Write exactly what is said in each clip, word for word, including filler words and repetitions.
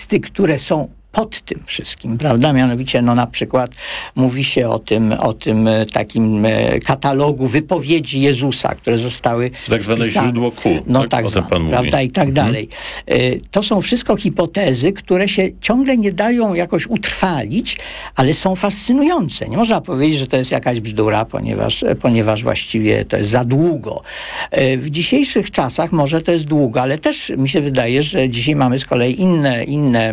teksty, które są pod tym wszystkim, prawda? Mianowicie, no na przykład mówi się o tym, o tym takim katalogu wypowiedzi Jezusa, które zostały tak zwane źródło Q. No tak, tak zwane, prawda? I tak dalej. Mhm. To są wszystko hipotezy, które się ciągle nie dają jakoś utrwalić, ale są fascynujące. Nie można powiedzieć, że to jest jakaś bzdura, ponieważ, ponieważ właściwie to jest za długo. W dzisiejszych czasach może to jest długo, ale też mi się wydaje, że dzisiaj mamy z kolei inne, inne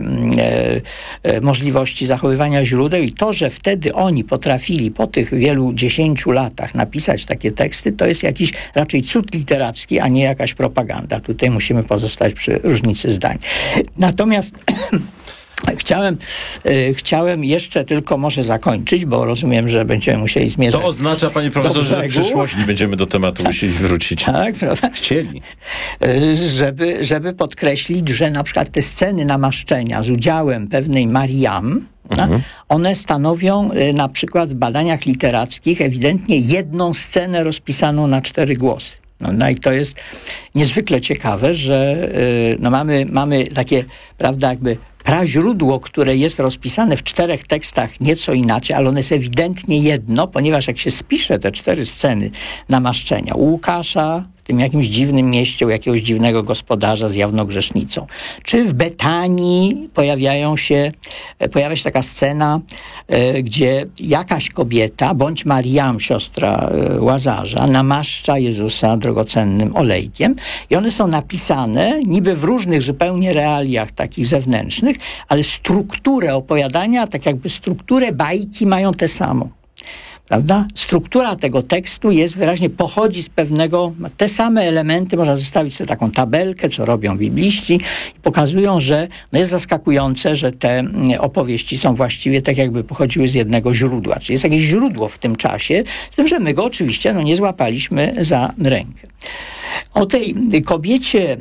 możliwości zachowywania źródeł i to, że wtedy oni potrafili po tych wielu dziesięciu latach napisać takie teksty, to jest jakiś raczej cud literacki, a nie jakaś propaganda. Tutaj musimy pozostać przy różnicy zdań. Natomiast Chciałem, e, chciałem jeszcze tylko może zakończyć, bo rozumiem, że będziemy musieli zmierzać. To oznacza, panie profesorze, że w przyszłości będziemy do tematu musieli wrócić. Tak, prawda? Chcieli. E, żeby, żeby podkreślić, że na przykład te sceny namaszczenia z udziałem pewnej Mariam, mhm. one stanowią e, na przykład w badaniach literackich ewidentnie jedną scenę rozpisaną na cztery głosy. No, no i to jest niezwykle ciekawe, że e, no mamy, mamy takie, prawda, jakby praźródło, które jest rozpisane w czterech tekstach nieco inaczej, ale one jest ewidentnie jedno, ponieważ jak się spisze te cztery sceny namaszczenia u Łukasza, w tym jakimś dziwnym mieście, u jakiegoś dziwnego gospodarza z jawną grzesznicą, czy w Betanii pojawiają się, pojawia się taka scena, e, gdzie jakaś kobieta, bądź Mariam, siostra e, Łazarza, namaszcza Jezusa drogocennym olejkiem i one są napisane niby w różnych zupełnie realiach takich zewnętrznych, ale strukturę opowiadania, tak jakby strukturę bajki mają tę samą. Prawda? Struktura tego tekstu jest wyraźnie, pochodzi z pewnego, te same elementy, można zostawić sobie taką tabelkę, co robią bibliści i pokazują, że no jest zaskakujące, że te opowieści są właściwie tak jakby pochodziły z jednego źródła, czyli jest jakieś źródło w tym czasie, z tym, że my go oczywiście no, nie złapaliśmy za rękę. O tej kobiecie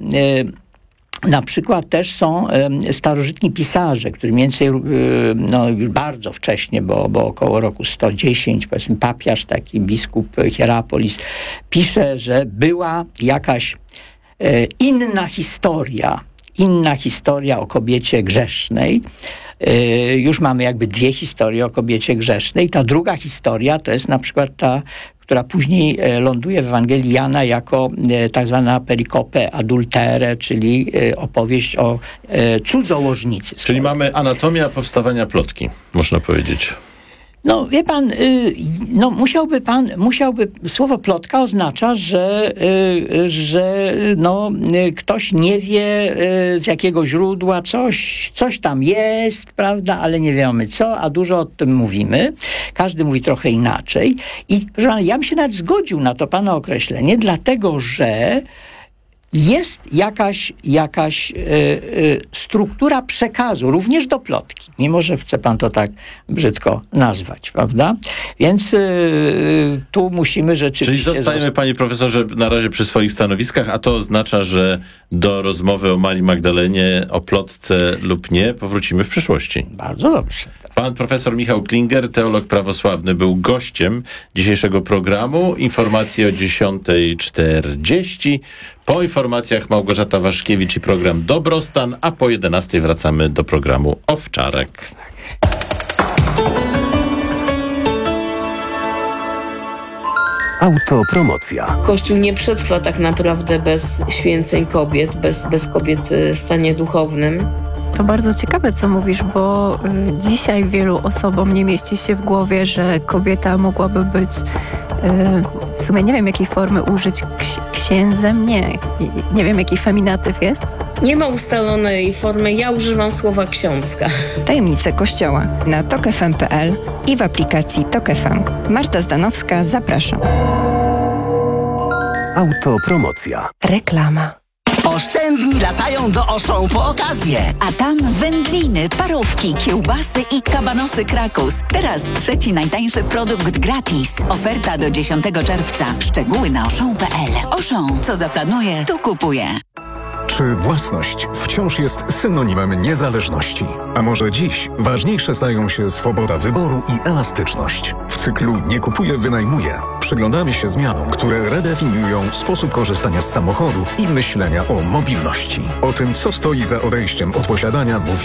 na przykład też są e, starożytni pisarze, którzy mniej więcej e, no, już bardzo wcześnie, bo, bo około roku sto dziesięć, powiedzmy papiarz, taki biskup Hierapolis, pisze, że była jakaś e, inna historia, inna historia o kobiecie grzesznej. E, już mamy jakby dwie historie o kobiecie grzesznej. Ta druga historia to jest na przykład ta, która później ląduje w Ewangelii Jana jako tak zwana pericope adultere, czyli opowieść o cudzołożnicy. Czyli mamy anatomia powstawania plotki, można powiedzieć. No wie pan, no musiałby pan, musiałby, słowo plotka oznacza, że, że no, ktoś nie wie z jakiego źródła coś, coś tam jest, prawda, ale nie wiemy co, a dużo o tym mówimy. Każdy mówi trochę inaczej. I proszę pana, ja bym się nawet zgodził na to pana określenie, dlatego że jest jakaś, jakaś y, y, struktura przekazu, również do plotki, mimo że chce pan to tak brzydko nazwać, prawda? Więc y, tu musimy rzeczywiście... Czyli zostajemy, zosta- panie profesorze, na razie przy swoich stanowiskach, a to oznacza, że do rozmowy o Marii Magdalenie, o plotce lub nie, powrócimy w przyszłości. Bardzo dobrze. Pan profesor Michał Klinger, teolog prawosławny, był gościem dzisiejszego programu. Informacje o dziesiąta czterdzieści. Po informacjach Małgorzata Waszkiewicz i program Dobrostan, a po jedenastej wracamy do programu Owczarek. Autopromocja. Kościół nie przetrwa tak naprawdę bez święceń kobiet, bez, bez kobiet w stanie duchownym. To bardzo ciekawe, co mówisz, bo y, dzisiaj wielu osobom nie mieści się w głowie, że kobieta mogłaby być, y, w sumie nie wiem jakiej formy użyć, ksi- księdzem, nie. Nie wiem jaki feminatyw jest. Nie ma ustalonej formy, ja używam słowa ksiądzka. Tajemnice Kościoła na tok f m kropka p l i w aplikacji Tok F M. Marta Zdanowska, zapraszam. Autopromocja. Reklama. Oszczędni latają do Auchan po okazję. A tam wędliny, parówki, kiełbasy i kabanosy Krakus. Teraz trzeci najtańszy produkt gratis. Oferta do dziesiątego czerwca. Szczegóły na auchan kropka p l. Auchan, co zaplanuje, to kupuje. Czy własność wciąż jest synonimem niezależności? A może dziś ważniejsze stają się swoboda wyboru i elastyczność? W cyklu Nie kupuję, wynajmuję przyglądamy się zmianom, które redefiniują sposób korzystania z samochodu i myślenia o mobilności. O tym, co stoi za odejściem od posiadania, mówi